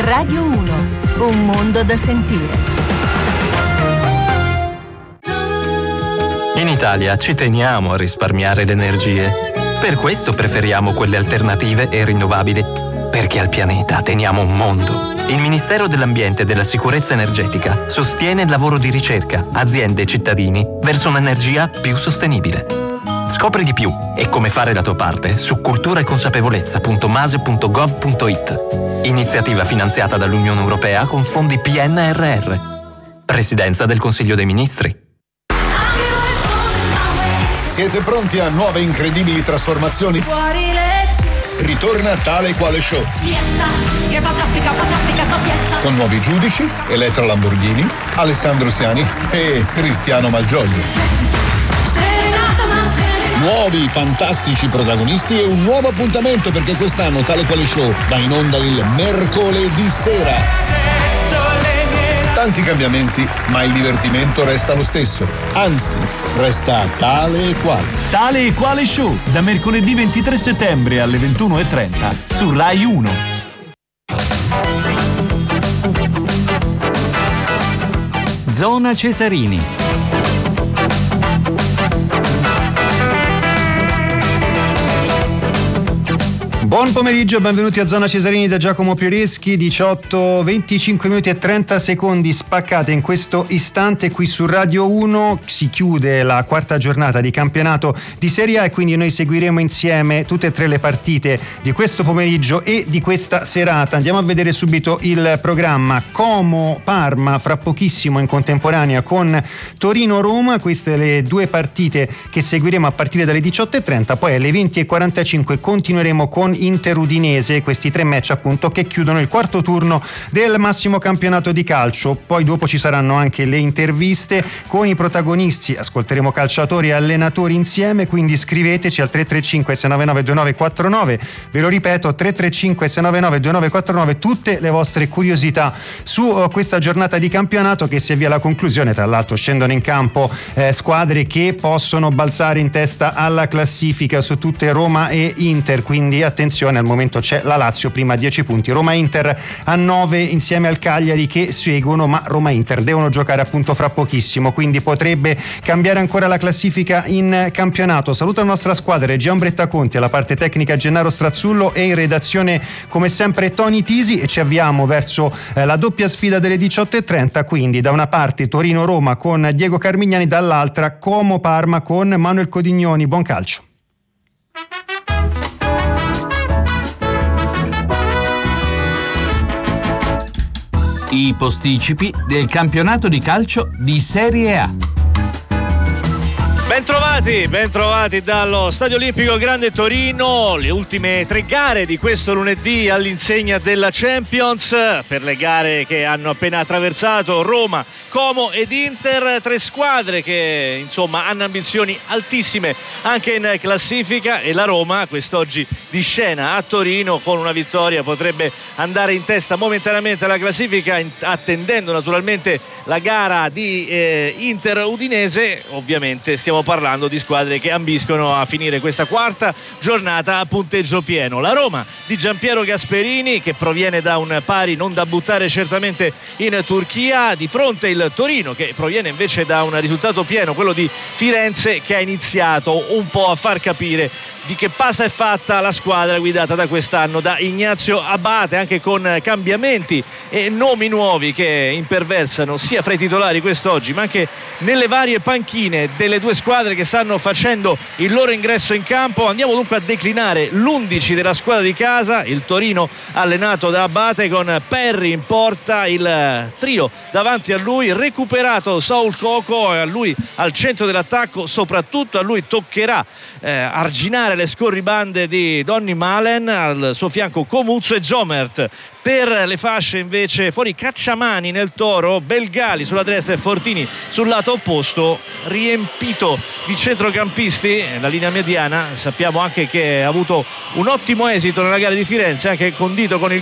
Radio 1, un mondo da sentire. In Italia ci teniamo a risparmiare le energie. Per questo preferiamo quelle alternative e rinnovabili. Perché al pianeta teniamo un mondo. Il Ministero dell'Ambiente e della Sicurezza Energetica sostiene il lavoro di ricerca, aziende e cittadini verso un'energia più sostenibile. Scopri di più e come fare la tua parte su culturaeconsapevolezza.mase.gov.it. Iniziativa finanziata dall'Unione Europea con fondi PNRR. Presidenza del Consiglio dei Ministri. Siete pronti a nuove incredibili trasformazioni? Ritorna Tale e Quale Show. Che fantastica fiesta! Con nuovi giudici, Elettra Lamborghini, Alessandro Siani e Cristiano Malgioglio. Nuovi fantastici protagonisti e un nuovo appuntamento, perché quest'anno Tale e Quale Show va in onda il mercoledì sera. Tanti cambiamenti, ma il divertimento resta lo stesso. Anzi, resta tale e quale. Tale e Quale Show, da mercoledì 23 settembre alle 21:30 su Rai 1. Zona Cesarini. Buon pomeriggio, benvenuti a Zona Cesarini da Giacomo Prioreschi. 18, 25 minuti e 30 secondi spaccate in questo istante qui su Radio 1. Si chiude la quarta giornata di campionato di Serie A e quindi noi seguiremo insieme tutte e tre le partite di questo pomeriggio e di questa serata. Andiamo a vedere subito il programma. Como-Parma fra pochissimo in contemporanea con Torino-Roma. Queste le due partite che seguiremo a partire dalle 18:30. Poi alle 20:45 continueremo con Inter-Udinese, questi tre match appunto che chiudono il quarto turno del massimo campionato di calcio. Poi dopo ci saranno anche le interviste con i protagonisti, ascolteremo calciatori e allenatori insieme, quindi scriveteci al 335 699 2949, ve lo ripeto 335 699 2949 tutte le vostre curiosità su questa giornata di campionato che si avvia alla conclusione. Tra l'altro scendono in campo squadre che possono balzare in testa alla classifica su tutte, Roma e Inter, quindi attenzione, al momento c'è la Lazio prima a 10 punti, Roma-Inter a 9 insieme al Cagliari che seguono, ma Roma-Inter devono giocare appunto fra pochissimo, quindi potrebbe cambiare ancora la classifica in campionato. Saluto la nostra squadra, regia Ombretta Conti, alla parte tecnica Gennaro Strazzullo e in redazione come sempre Tony Tisi, e ci avviamo verso la doppia sfida delle 18:30, quindi da una parte Torino-Roma con Diego Carmignani, dall'altra Como-Parma con Manuel Codignoni. Buon calcio. I posticipi del campionato di calcio di Serie A. Bentrovati dallo Stadio Olimpico Grande Torino. Le ultime tre gare di questo lunedì all'insegna della Champions, per le gare che hanno appena attraversato Roma, Como ed Inter, tre squadre che insomma hanno ambizioni altissime anche in classifica, e la Roma quest'oggi di scena a Torino con una vittoria potrebbe andare in testa momentaneamente alla classifica, attendendo naturalmente la gara di Inter-Udinese. Ovviamente stiamo parlando di squadre che ambiscono a finire questa quarta giornata a punteggio pieno. La Roma di Giampiero Gasperini, che proviene da un pari non da buttare certamente in Turchia, di fronte il Torino che proviene invece da un risultato pieno, quello di Firenze, che ha iniziato un po' a far capire di che pasta è fatta la squadra guidata da quest'anno da Ignazio Abate, anche con cambiamenti e nomi nuovi che imperversano sia fra i titolari quest'oggi ma anche nelle varie panchine delle due squadre che stanno facendo il loro ingresso in campo. Andiamo dunque a declinare l'11 della squadra di casa, il Torino allenato da Abate con Perry in porta, il trio davanti a lui, recuperato Saul Coco, a lui al centro dell'attacco, soprattutto a lui toccherà arginare le scorribande di Donny Malen, al suo fianco Comuzzo e Jomert. Per le fasce invece fuori Cacciamani nel Toro, Belgali sulla destra e Fortini sul lato opposto, riempito di centrocampisti la linea mediana. Sappiamo anche che ha avuto un ottimo esito nella gara di Firenze, anche condito con il